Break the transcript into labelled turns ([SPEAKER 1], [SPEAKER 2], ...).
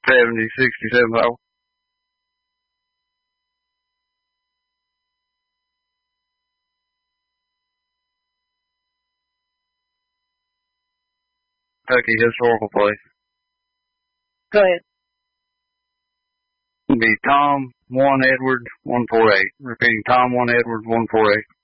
[SPEAKER 1] 7067. Kentucky historical place.
[SPEAKER 2] Go ahead.
[SPEAKER 1] It'd be Tom 1 Edward 148. Repeating, Tom 1 Edward 148.